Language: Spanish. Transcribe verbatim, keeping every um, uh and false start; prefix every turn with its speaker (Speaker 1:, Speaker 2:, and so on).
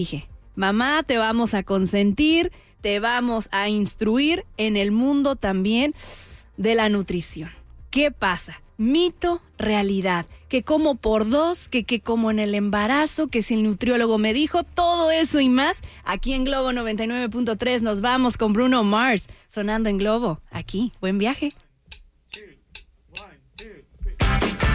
Speaker 1: Dije, mamá, te vamos a consentir, te vamos a instruir en el mundo también de la nutrición. ¿Qué pasa? Mito, realidad. Que como por dos, que, que como en el embarazo, que si el nutriólogo me dijo, todo eso y más. Aquí en Globo noventa y nueve punto tres nos vamos con Bruno Mars, sonando en Globo. Aquí, buen viaje.